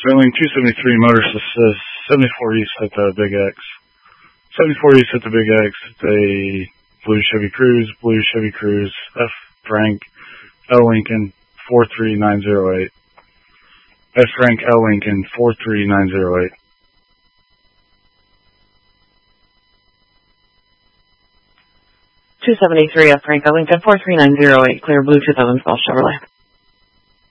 Sterling 273 Motors says 74 East at the Big X. 74 East at the Big X. A blue Chevy Cruze, F. Frank, L. Lincoln, 43908. F. Frank, L. Lincoln, 43908. $273 F. Frank, L. Lincoln, 43908. Clear blue 2012 Chevrolet.